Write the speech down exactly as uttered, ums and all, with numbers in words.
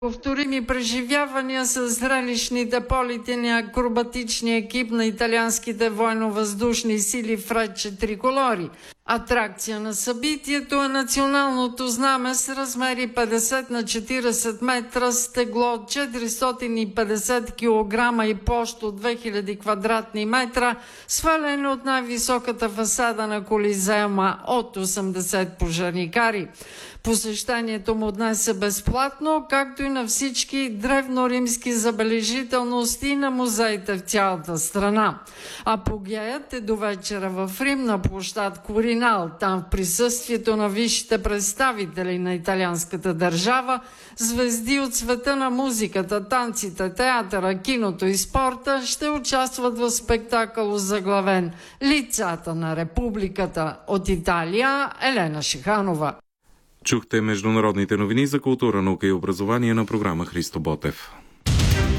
Повторими преживявания с зрелищните полети на акробатичния екип на италианските военно-въздушни сили Фрече Триколори. Атракция на събитието е националното знаме с размери петдесет на четиридесет метра, с тегло от четиристотин и петдесет килограма и площ от две хиляди квадратни метра, свалено от най-високата фасада на Колизеума от осемдесет пожарникари. Посещението му днес е безплатно, както и на всички древноримски забележителности на музеите в цялата страна. Апогеят е до вечера в Рим на площад Коринал. Там в присъствието на висшите представители на италианската държава, звезди от света на музиката, танците, театъра, киното и спорта ще участват в спектакъл заглавен "Лицата на републиката". От Италия, Елена Шиханова. Чухте международните новини за култура, наука и образование на програма Христо Ботев.